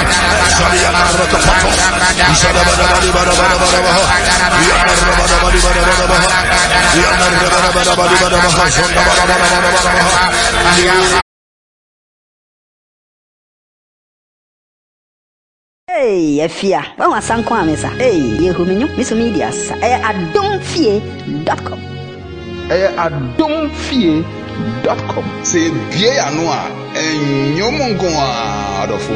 Hey, Efia, vamos assar com a mesa. Hey, erro menino, isso mídias. É adomfie.com. É adomfie.com. Se bie ano a enyomo nko a adofo